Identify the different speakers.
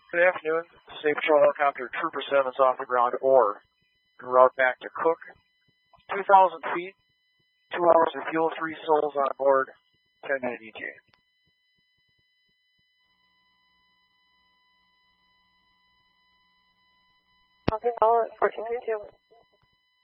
Speaker 1: Good afternoon. State Patrol Helicopter Trooper 7 is off the ground or en route back to Cook. 2,000 feet, 2 hours of fuel, 3 souls on board, 10-minute ETA.
Speaker 2: Okay, all at 1492.